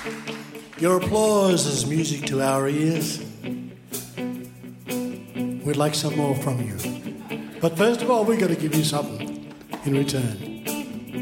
Your applause is music to our ears. We'd like some more from you. But first of all, we've got to give you something in return.